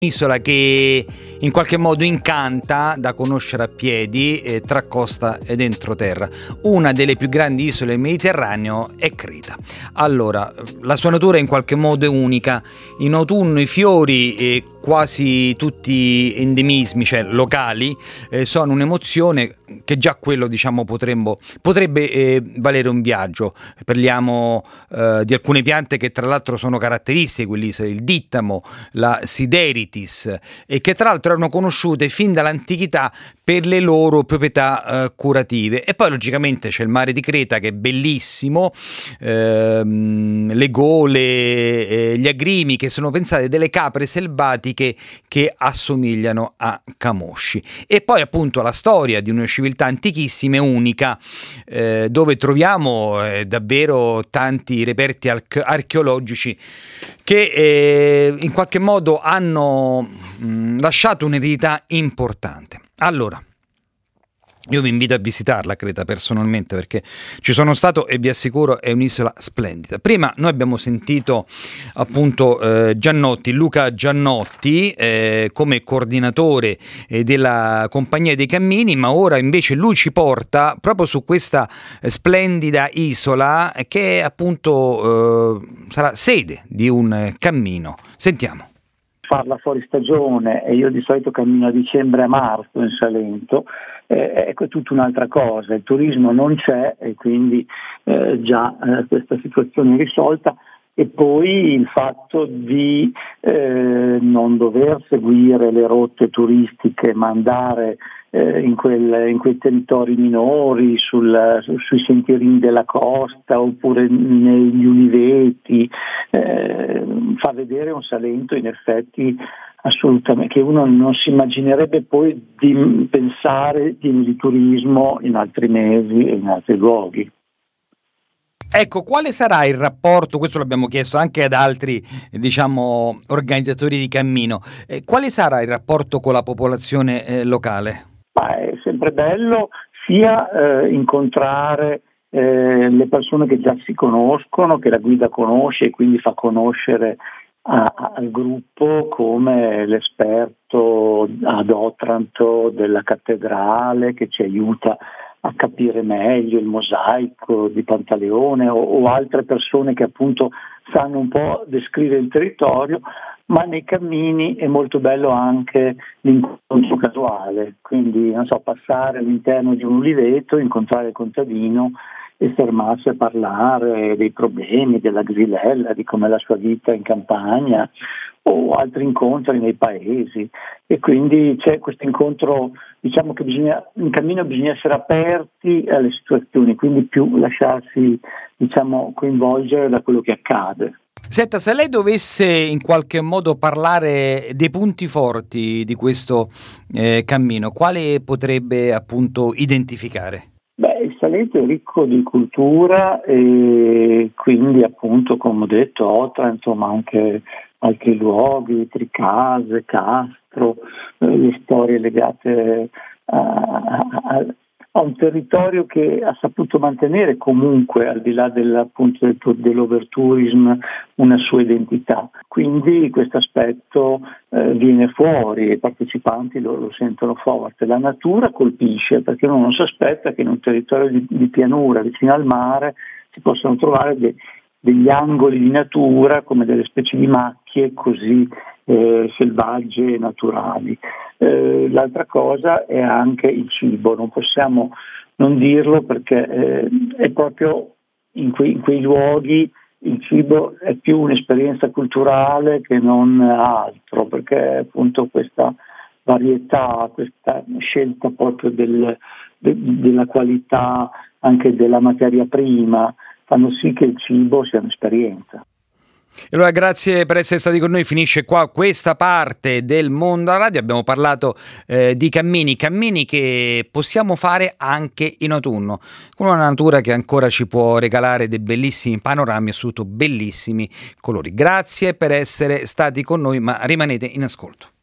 Isola che in qualche modo incanta da conoscere a piedi tra costa ed entroterra. Una delle più grandi isole del Mediterraneo è Creta. Allora, la sua natura in qualche modo è unica. In autunno i fiori, quasi tutti endemismi, cioè locali, sono un'emozione che già quello, diciamo, potrebbe valere un viaggio. Parliamo di alcune piante che tra l'altro sono caratteristiche quell'isola, il dittamo, la siderite, e che tra l'altro erano conosciute fin dall'antichità per le loro proprietà curative. E poi logicamente c'è il mare di Creta che è bellissimo, le gole, gli agrimi che sono pensate delle capre selvatiche che assomigliano a camosci. E poi appunto la storia di una civiltà antichissima e unica, dove troviamo davvero tanti reperti archeologici che in qualche modo hanno lasciato un'eredità importante. Allora, io vi invito a visitarla, Creta, personalmente, perché ci sono stato e vi assicuro è un'isola splendida. Prima noi abbiamo sentito appunto Luca Giannotti come coordinatore della Compagnia dei Cammini, ma ora invece lui ci porta proprio su questa splendida isola che appunto sarà sede di un cammino. Sentiamo. Farla fuori stagione, e io di solito cammino a dicembre e marzo in Salento, ecco, è tutta un'altra cosa. Il turismo non c'è e quindi già questa situazione è risolta, e poi il fatto di non dover seguire le rotte turistiche ma andare in quei territori minori, sui sentierini della costa oppure negli uliveti, fa vedere un Salento in effetti assolutamente che uno non si immaginerebbe poi di pensare di turismo in altri mesi e in altri luoghi. Ecco, quale sarà il rapporto, questo l'abbiamo chiesto anche ad altri, diciamo, organizzatori di cammino, quale sarà il rapporto con la popolazione locale? Ma è sempre bello sia incontrare le persone che già si conoscono, che la guida conosce e quindi fa conoscere al gruppo, come l'esperto ad Otranto della cattedrale che ci aiuta a capire meglio il mosaico di Pantaleone, o altre persone che appunto sanno un po' descrivere il territorio. Ma nei cammini è molto bello anche l'incontro casuale, quindi non so, passare all'interno di un uliveto, incontrare il contadino e fermarsi a parlare dei problemi, della xylella, di com'è la sua vita in campagna, o altri incontri nei paesi. E quindi c'è questo incontro, diciamo che in cammino bisogna essere aperti alle situazioni, quindi più lasciarsi, diciamo, coinvolgere da quello che accade. Senta, se lei dovesse in qualche modo parlare dei punti forti di questo cammino, quale potrebbe appunto identificare? Il Salento è ricco di cultura e quindi appunto, come ho detto, Otranto, ma anche altri luoghi, Tricase, Castro, le storie legate a un territorio che ha saputo mantenere comunque, al di là dell'overtourism, una sua identità. Quindi questo aspetto viene fuori e i partecipanti lo sentono forte. La natura colpisce, perché uno non si aspetta che in un territorio di pianura vicino al mare si possano trovare degli angoli di natura come delle specie di macchie così selvagge e naturali. L'altra cosa è anche il cibo, non possiamo non dirlo perché è proprio in quei luoghi il cibo è più un'esperienza culturale che non altro, perché appunto questa varietà, questa scelta proprio della qualità anche della materia prima fanno sì che il cibo sia un'esperienza. Allora, grazie per essere stati con noi. Finisce qua questa parte del Mondo alla Radio. Abbiamo parlato di cammini che possiamo fare anche in autunno, con una natura che ancora ci può regalare dei bellissimi panorami e soprattutto bellissimi colori. Grazie per essere stati con noi, ma rimanete in ascolto.